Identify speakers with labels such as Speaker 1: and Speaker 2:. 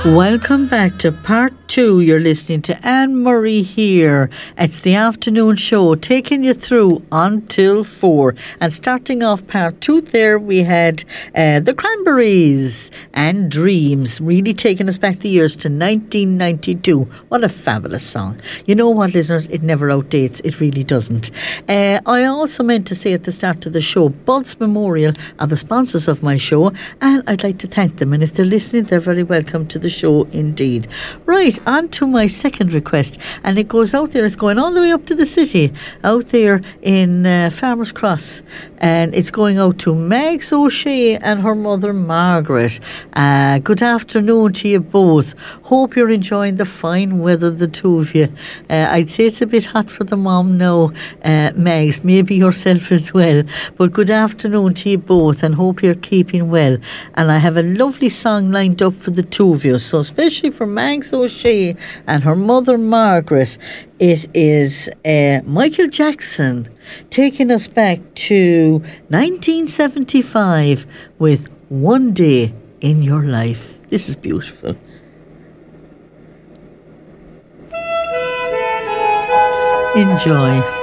Speaker 1: Welcome back to part 2. You're listening to Anne-Marie here. It's the afternoon show taking you through until 4. And starting off part 2 there, we had the Cranberries and Dreams, really taking us back the years to 1992. What a fabulous song. You know what, listeners? It never outdates. It really doesn't. I also meant to say at the start of the show, Bud's Memorial are the sponsors of my show, and I'd like to thank them. And if they're listening, they're very welcome to the show indeed. Right, on to my second request, and it goes out there, it's going all the way up to the city, out there in Farmers Cross, and it's going out to Mags O'Shea and her mother Margaret. Good afternoon to you both. Hope you're enjoying the fine weather, the two of you. I'd say it's a bit hot for the mom now, Mags, maybe yourself as well, but good afternoon to you both, and hope you're keeping well. And I have a lovely song lined up for the two of you. So especially for Mags O'Shea and her mother Margaret, it is Michael Jackson taking us back to 1975 with One Day in Your Life. This is beautiful. Enjoy.